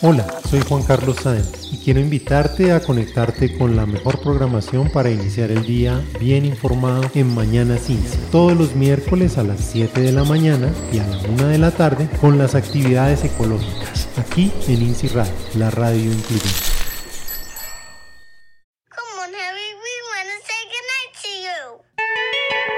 Hola, soy Juan Carlos Sáenz y quiero invitarte a conectarte con la mejor programación para iniciar el día bien informado en Mañanas INSI, todos los miércoles a las 7 de la mañana y a la 1 de la tarde con las actividades ecológicas, aquí en INSI Radio, la radio incluyente.